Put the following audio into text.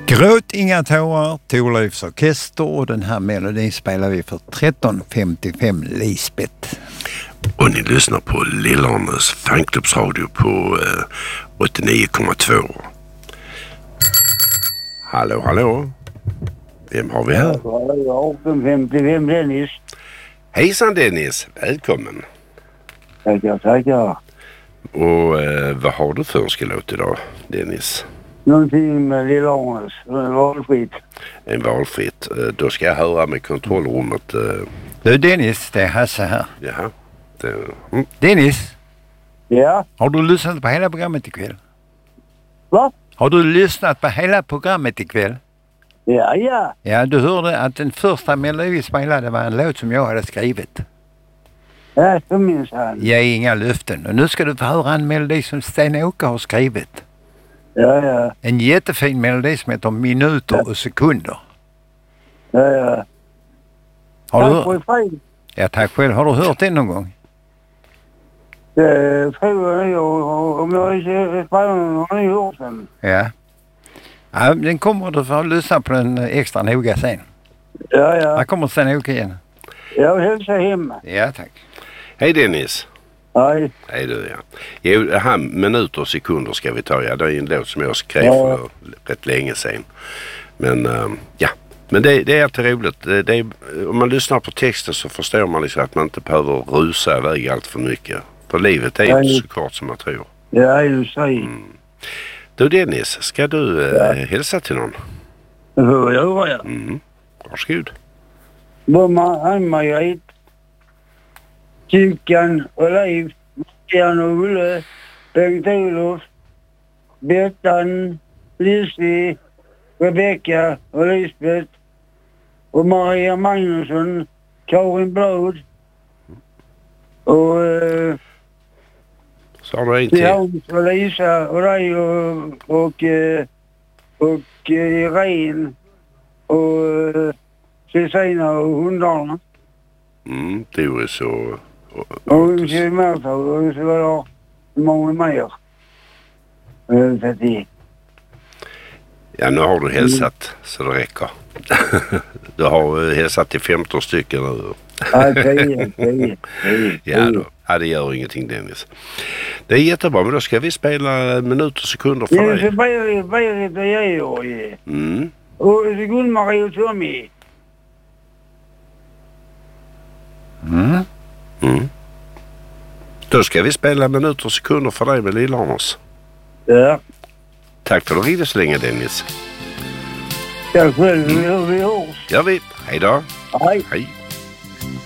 Gråt inga tårar, Thorleifs orkester, och den här melodin spelar vi för 1355 Lisbeth. Och ni lyssnar på Lillarnes fanklubbsradio på 89,2. Hallå, hallå. Vem har vi här? 1855 Dennis. Hejsan Dennis, välkommen. Tackar. Och vad har du för önskelåt idag, Dennis? Någonting med Lillarnes, valfritt. En valfritt. Då ska jag höra med kontrollrummet. Du Dennis, det är Hasse här. Jaha. Dennis, Ja? har du lyssnat på hela programmet ikväll? Va? Har du lyssnat på hela programmet ikväll? Ja. Ja, du hörde att den första melodin vi spelade var en låt som jag hade skrivit. Ja, så minns han. Ge inga löften. Och nu ska du få höra en melodi som Sten-Åke har skrivit. Ja. En jättefin melodi som heter Minuter och sekunder. Ja. Har du Tack för fred. Ja, tack själv. Har du hört den någon gång? Tror jag, om jag inte spelar någon ny år sedan. Ja. Ja, den kommer du få lyssna på den extra noga sen. Ja. Här kommer Sten-Åke igen. Jag hälsar hem. Ja, tack. Hej Dennis. Hej. Hej du, ja. Jo, det här minuter och sekunder ska vi ta. Ja, det är en låt som jag skrev för rätt länge sedan. Men ja, men det är alltid roligt. Det är, om man lyssnar på texten så förstår man liksom att man inte behöver rusa iväg allt för mycket. För livet är inte så kort som man tror. Ja, du säger. Du Dennis, ska du hälsa till någon? Det får jag göra. Varsågod. Bomma, Ann-Margret, Tykan och Leif, Jan och Ulle, Bengt-Olof, Bettan, Lissi, Rebecka och Lisbeth och Maria Magnusson, Karin Blad och Så har du en till. Hans och Lisa och dig och Irene och Cesina och hundarna. Doris och Och Märta och så var det många mer. Ja, nu har du hälsat så det räcker. Du har hälsat till 15 stycken nu. Ja, 10. Ja, det gör ingenting Dennis. Det är jättebra, men då ska vi spela minuter och sekunder för Ja, dig. så Berit och Georg. Mm. Och Gun-Marie och Tommy. Då ska vi spela minuter och sekunder för dig med Lillarnes. Ja. Tack för att du ringde så länge Dennis. Tack själv, vi hörs. Gör vi. Hej då. Hej. Hej.